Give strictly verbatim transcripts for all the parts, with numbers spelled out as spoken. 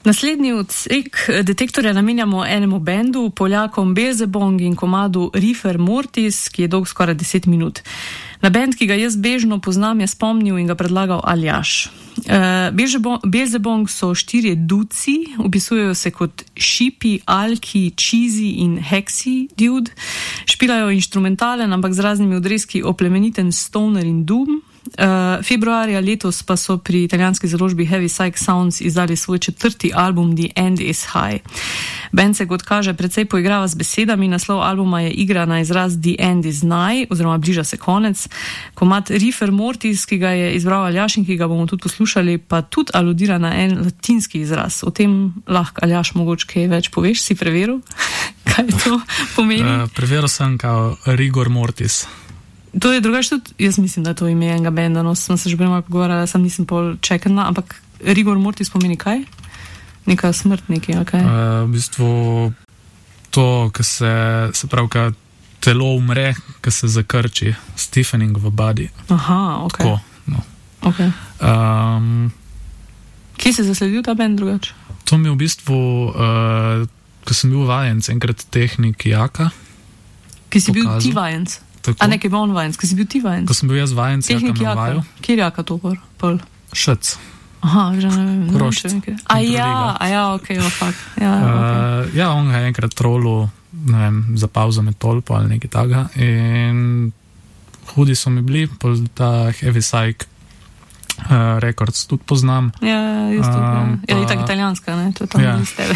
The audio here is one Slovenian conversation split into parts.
Naslednji odsek detektorja namenjamo enemu bendu, Poljakom Beelzebong in komadu Rifer Mortis, ki je dolg skoraj deset minut. Na bend, ki ga jaz bežno poznam, je spomnil in ga predlagal Aljaž. Uh, Beelzebong so štirje duci, opisujejo se kot šipi, alki, cheesy in heksi dude. Špilajo instrumentalen, ampak z raznimi odreski oplemeniten stoner in doom. Uh, februarja letos pa so pri italijanski založbi Heavy Psych Sounds izdali svoj četrti album The End is High. Band se, kot kaže, precej poigrava z besedami. Naslov albuma je igra na izraz The End is Nigh, oziroma bliža se konec. Komad Rifer Mortis, ki ga je izbral Aljaž in ki ga bomo tudi poslušali, pa tudi aludira na en latinski izraz. O tem lahko Aljaž mogoče kaj več poveš, si preveril? Kaj to pomeni? Uh, preveril sem kao rigor mortis. To je drugače tudi, jaz mislim, da je to ime enega benda, no, sem se že prej malo pogovarjala, sem nisem pol čekala, ampak rigor mortis pomeni kaj? Neka smrt neki, ali kaj? Uh, v bistvu to, ko se, se pravi, ko telo umre, ko se zakrči, stiffening v body. Aha, ok. Tako, no. Ok. Um, Kje se je zasledil ta bend drugače? To mi je v bistvu, uh, ko sem bil vajenc, enkrat tehnik Jaka. Ki si pokazal. bil ti vajenc? Tako. A nekaj bo on vajenc, ki si bil ti vajenc? Ko sem bil jaz vajenc, Jaka na vaju. Kjer Jaka to pol? pol? Šec. Aha, že ne vem. Krošč. A ja, a ja, ok, oh, fuck. Ja, uh, okay. ja, on ga je enkrat trolil, ne vem, za pauzo med tolpo ali nekaj takega. In hudi so mi bili, pol ta Heavy Psych uh, Records tudi poznam. Ja, jaz tudi. Um, ja, je tako italijanska, ne? To je tam ja. iz tebe.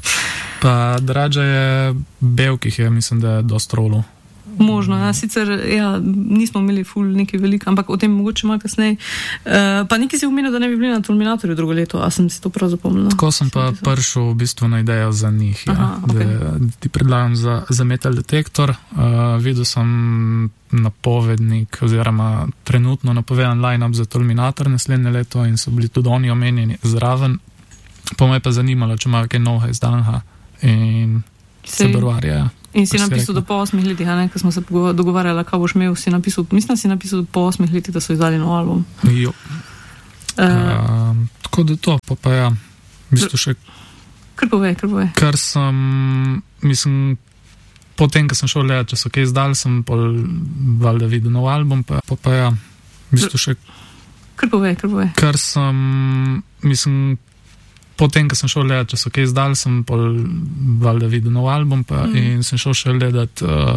Pa Draža je Belkih je, mislim, da je dost trolil. Možno, ja, sicer ja, nismo imeli ful nekaj veliko, ampak o tem mogoče malo kasneje. Uh, pa nekaj si umenil, da ne bi bili na Terminatorju drugo leto, a sem si to prav zapomnila? Tako sem pa prišel v bistvu na idejo za njih, ja. Aha, okay. da, da ti predlagam za, za Metal Detektor. Uh, videl sem napovednik oziroma trenutno napovedan line-up za Terminator naslednje leto in so bili tudi oni omenjeni zraven. Pa me je pa zanimalo, če ima kaj novega izdanega in februarja. In si napisal do po osmih letih, a ne, ko smo se dogovarjali, kaj boš imel, si napisal, mislim, si napisal po osmih letih, da so izdali nov album. Jo. Uh, uh, tako da to, pa pa ja, v bistvu še... Kar povej, kar povej. Kar sem, mislim, potem, ko sem šel gledati, če so kaj izdali, sem pol valjda videl nov album, pa pa, pa ja, v bistvu še... Kar povej, kar povej. Kar sem, mislim... Potem, ko sem šel gledati, če so kaj izdali, sem pol valjda videl nov album pa, mm. in sem šel še gledati uh,